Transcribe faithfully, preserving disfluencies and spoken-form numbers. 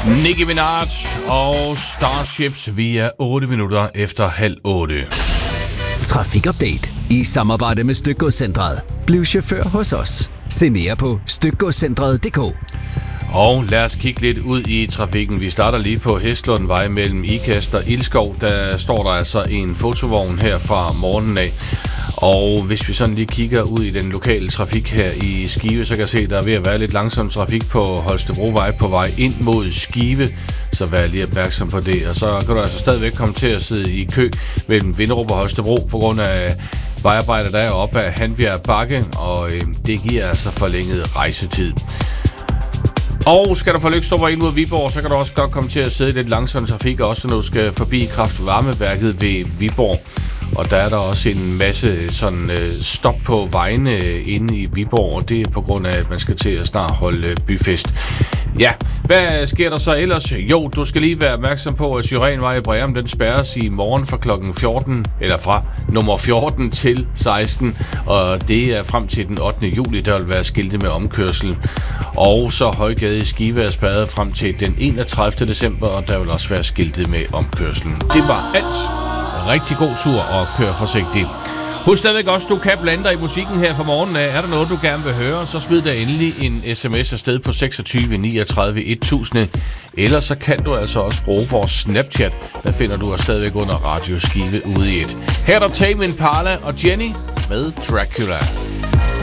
Nicki Minaj og Starships. Vi er otte minutter efter halv otte. Trafikupdate i samarbejde med Stykgodscentret. Bliv chauffør hos os. Se mere på stykgodscentret punktum d k. Og lad os kigge lidt ud i trafikken. Vi starter lige på Hestlundvej mellem Ikast og Ilskov. Der står der altså en fotovogn her fra morgenen af. Og hvis vi sådan lige kigger ud i den lokale trafik her i Skive, så kan jeg se, at der er ved at være lidt langsom trafik på Holstebrovej på vej ind mod Skive. Så vær lige opmærksom på det. Og så kan du altså stadigvæk komme til at sidde i kø mellem Vinderup og Holstebro på grund af vejarbejder der er oppe af Hanbjerg Bakke. Og øh, det giver altså forlænget rejsetid. Og skal du få lykstopper ind mod Viborg, så kan du også godt komme til at sidde i lidt langsom trafik, også når du skal forbi kraftvarmeværket ved Viborg. Og der er der også en masse sådan øh, stop på vejene inde i Viborg, og det er på grund af, at man skal til at snart holde øh, byfest. Ja, hvad sker der så ellers? Jo, du skal lige være opmærksom på, at Syrenvej i Breum, den spærres i morgen fra klokken fjorten, eller fra nummer fjorten til seksten, og det er frem til den ottende juli, der vil være skiltet med omkørsel. Og så Højgade i Skive er spærret frem til den enogtredivte december, og der vil også være skiltet med omkørsel. Det var alt. Rigtig god tur og kør forsigtigt. Husk stadigvæk også, du kan blande dig i musikken her fra morgenen af. Er der noget, du gerne vil høre, så smid der endelig en sms afsted på seksogtyve niogtredive tusind. Ellers så kan du altså også bruge vores Snapchat. Der finder du os stadigvæk under Radio Skive ude i et. Her er der Tame Impala og Jenny med Dracula.